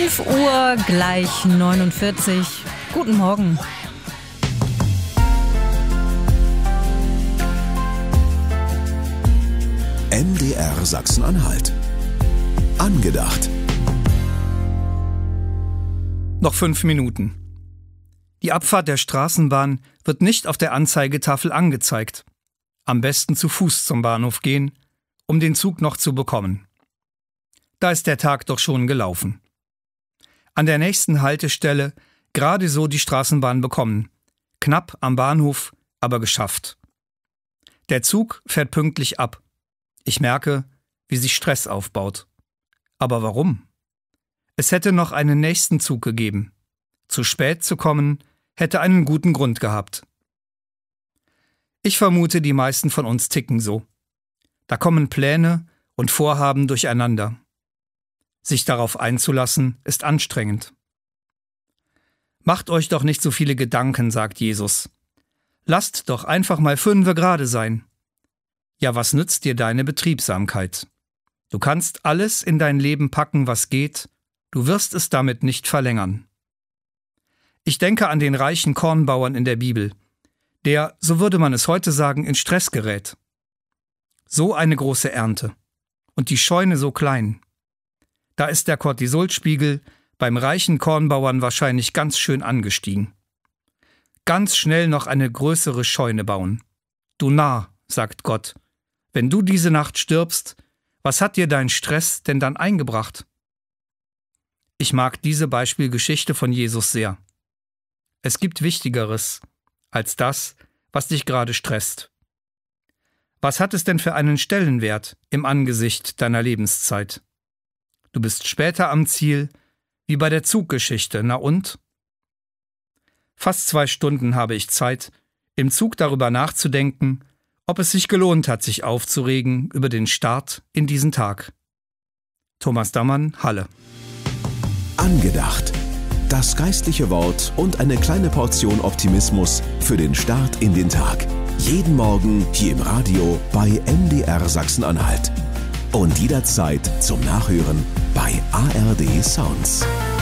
5 Uhr gleich 49. Guten Morgen. MDR Sachsen-Anhalt. Angedacht. Noch 5 Minuten. Die Abfahrt der Straßenbahn wird nicht auf der Anzeigetafel angezeigt. Am besten zu Fuß zum Bahnhof gehen, um den Zug noch zu bekommen. Da ist der Tag doch schon gelaufen. An der nächsten Haltestelle gerade so die Straßenbahn bekommen. Knapp am Bahnhof, aber geschafft. Der Zug fährt pünktlich ab. Ich merke, wie sich Stress aufbaut. Aber warum? Es hätte noch einen nächsten Zug gegeben. Zu spät zu kommen, hätte einen guten Grund gehabt. Ich vermute, die meisten von uns ticken so. Da kommen Pläne und Vorhaben durcheinander. Sich darauf einzulassen, ist anstrengend. Macht euch doch nicht so viele Gedanken, sagt Jesus. Lasst doch einfach mal 5 gerade sein. Ja, was nützt dir deine Betriebsamkeit? Du kannst alles in dein Leben packen, was geht, du wirst es damit nicht verlängern. Ich denke an den reichen Kornbauern in der Bibel, der, so würde man es heute sagen, in Stress gerät. So eine große Ernte. Und die Scheune so klein. Da ist der Cortisolspiegel beim reichen Kornbauern wahrscheinlich ganz schön angestiegen. Ganz schnell noch eine größere Scheune bauen. Du Narr, sagt Gott, wenn du diese Nacht stirbst, was hat dir dein Stress denn dann eingebracht? Ich mag diese Beispielgeschichte von Jesus sehr. Es gibt Wichtigeres als das, was dich gerade stresst. Was hat es denn für einen Stellenwert im Angesicht deiner Lebenszeit? Du bist später am Ziel, wie bei der Zuggeschichte, na und? Fast 2 Stunden habe ich Zeit, im Zug darüber nachzudenken, ob es sich gelohnt hat, sich aufzuregen über den Start in diesen Tag. Thomas Dammann, Halle. Angedacht. Das geistliche Wort und eine kleine Portion Optimismus für den Start in den Tag. Jeden Morgen hier im Radio bei MDR Sachsen-Anhalt. Und jederzeit zum Nachhören bei ARD Sounds.